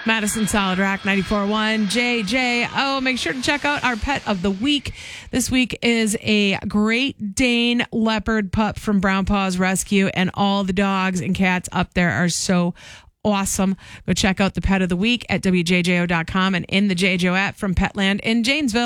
Madison Solid Rock 94.1 JJ. Oh, make sure to check out our pet of the week. This week is a Great Dane leopard pup from Brown Paws Rescue, and all the dogs and cats up there are so awesome. Go check out the pet of the week at WJJO.com and in the JJO app from Petland in Janesville.